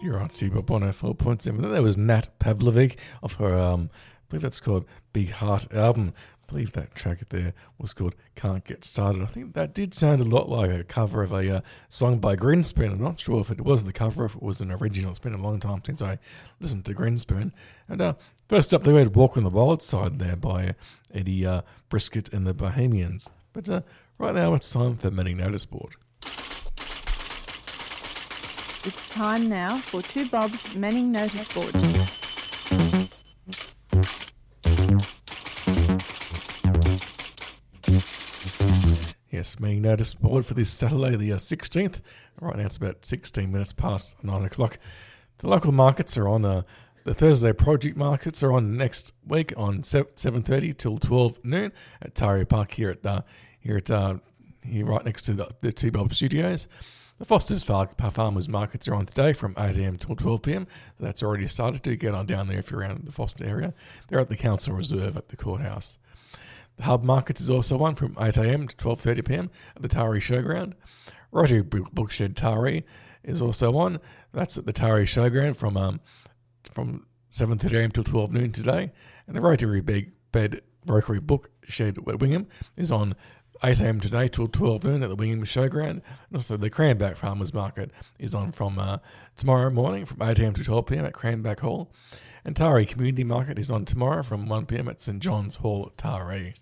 You're on Super 104.7. There was Nat Pavlovic of her, I believe that's called Big Heart album. I believe that track there was called Can't Get Started. I think that did sound a lot like a cover of a song by Greenspoon. I'm not sure if it was the cover, if it was an original. It's been a long time since I listened to Greenspoon. And first up, they had Walk on the Wild Side there by Eddie Brisket and the Bohemians. But right now it's time for Manning Notice Board. It's time now for Two Bob's Manning Notice Board. Yes, Manning Notice Board for this Saturday the 16th. Right now it's about 16 minutes past 9 o'clock. The local markets are on, the Thursday project markets are on next week on 7:30 till 12 noon at Taria Park here right next to the Two Bob Studios. The Foster's Farmers Markets are on today from 8 a.m. till 12 p.m. So that's already started. To get on down there if you're around the Foster area. They're at the Council Reserve at the courthouse. The Hub Markets is also on from 8 a.m. to 12:30 p.m. at the Taree Showground. Rotary Bookshed Taree is also on. That's at the Taree Showground from 7:30 a.m. till 12 noon today. And the Rotary Rotary Bookshed at Wingham is on 8 a.m. today till 12 noon at the Wingham Showground. And also the Cranback Farmers Market is on from tomorrow morning from 8 a.m. to 12 p.m. at Cranback Hall. And Taree Community Market is on tomorrow from 1 p.m. at St John's Hall, Taree.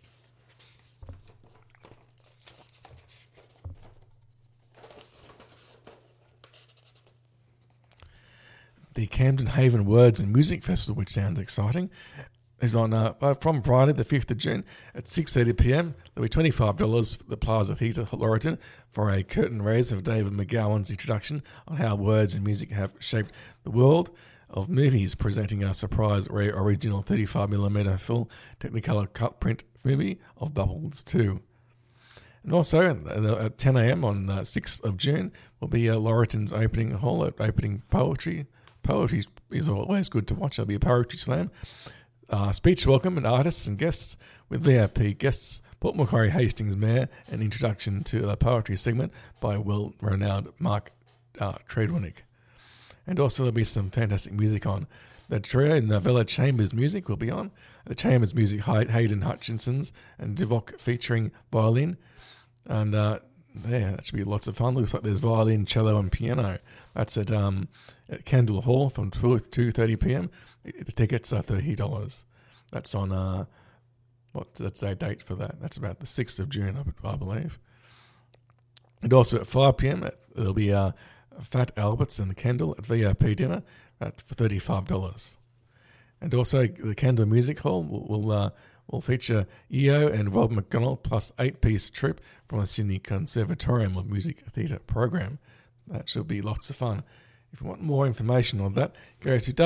The Camden Haven Words and Music Festival, which sounds exciting, is on from Friday the 5th of June at 6:30 p.m. There'll be $25 for the Plaza Theatre, Laurelton, for a curtain raise of David McGowan's introduction on how words and music have shaped the world of movies, presenting a surprise rare original 35mm full Technicolor cut print movie of Bubbles 2. And also at 10 a.m. on the 6th of June will be Laurelton's opening hall at opening poetry. Poetry is always good to watch. There'll be a poetry slam. Speech welcome and artists and guests with VIP guests, Port Macquarie Hastings Mayor, and introduction to the poetry segment by well-renowned Mark Treadwanick. And also there'll be some fantastic music on. The trio Novella Chambers Music will be on. The Chambers Music, Hayden Hutchinson's and Divok featuring violin. And that should be lots of fun. Looks like there's violin, cello and piano. That's at Kendall Hall from 2:30 p.m. The tickets are $30. That's on, that's a date for that. That's about the 6th of June, I believe. And also at 5 p.m. there'll be Fat Alberts and the Kendall at VIP dinner for $35. And also the Kendall Music Hall will feature EO and Rob McDonald plus 8-piece troupe from the Sydney Conservatorium of Music Theatre program. That should be lots of fun. If you want more information on that, go to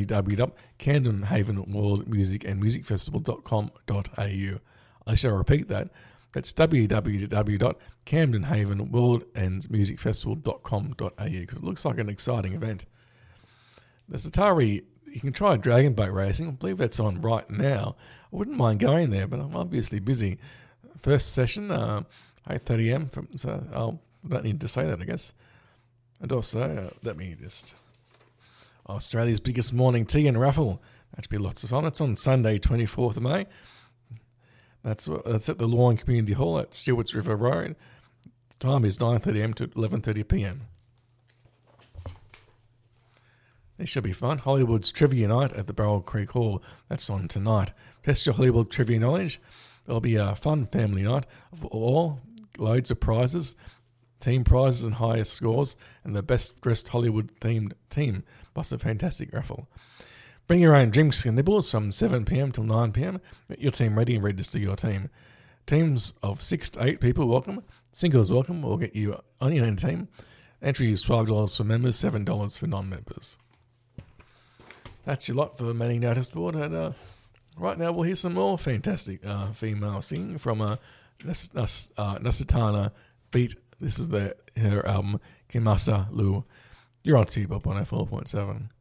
www.camdenhavenworldmusicandmusicfestival.com.au. I shall repeat that. That's www.camdenhavenworldandmusicfestival.com.au because it looks like an exciting event. There's a Taree. You can try dragon boat racing. I believe that's on right now. I wouldn't mind going there, but I'm obviously busy. First session, 8:30 a.m. So I don't need to say that, I guess. And also, let me just... Australia's biggest morning tea and raffle. That should be lots of fun. It's on Sunday, 24th of May. That's at the Lawn Community Hall at Stewart's River Road. The time is 9:30 a.m. to 11:30 p.m. This should be fun. Hollywood's Trivia Night at the Barrel Creek Hall. That's on tonight. Test your Hollywood trivia knowledge. There'll be a fun family night of all. Loads of prizes. Team prizes and highest scores. And the best dressed Hollywood themed team. Plus a fantastic raffle. Bring your own drinks and nibbles from 7 p.m. till 9 p.m. Get your team ready and register your team. Teams of 6 to 8 people welcome. Singles welcome. We'll get you on your own team. Entry is $12 for members, $7 for non-members. That's your lot for the Manning Notice Board. And right now we'll hear some more fantastic female singing from Nasitana Beat. This is her album, Kimasa Lu. You're on T-Bob 104.7.